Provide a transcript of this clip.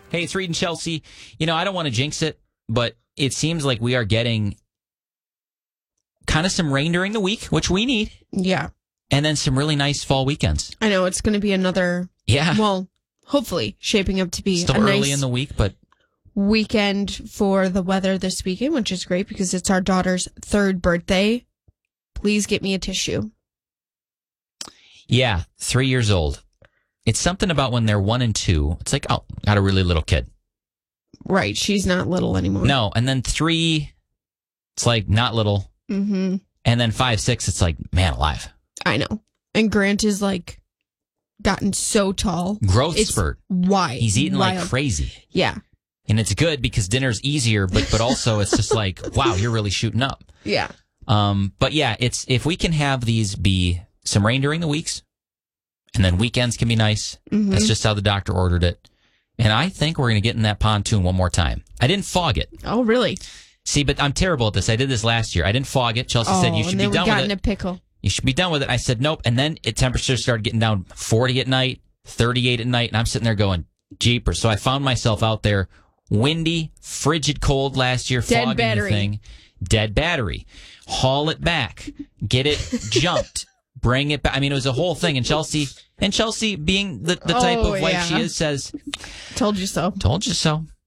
Hey, it's Reed and Chelsea. You know, I don't want to jinx it, but it seems like we are getting kind of some rain during the week, which we need. Yeah. And then some really nice fall weekends. I know it's going to be another, well, hopefully shaping up to be still early in the week, but weekend for the weather this weekend, which is great because it's our daughter's 3rd birthday. Please get me a tissue. Yeah, 3 years old. It's something about when they're 1 and 2. It's like, oh, got a really little kid. Right. She's not little anymore. No. And then 3, it's like not little. Mm-hmm. And then 5, 6, it's like, man alive. I know. And Grant is like gotten so tall. Growth spurt. Why? He's eating like crazy. Yeah. And it's good because dinner's easier, but also it's just like, wow, you're really shooting up. Yeah. But yeah, it's if we can have these be some rain during the weeks, and then weekends can be nice. Mm-hmm. That's just how the doctor ordered it. And I think we're going to get in that pontoon one more time. I didn't fog it. Oh, really? See, but I'm terrible at this. I did this last year. I didn't fog it. Chelsea said you should be done with it. In a pickle. You should be done with it. I said nope. And then temperatures started getting down 40 at night, 38 at night, and I'm sitting there going, jeepers. So I found myself out there, windy, frigid cold last year, dead fogging battery. the thing. Dead battery. Haul it back. Get it jumped. Bring it back. I mean, it was a whole thing. And Chelsea being the type of wife she is, says, told you so. Told you so.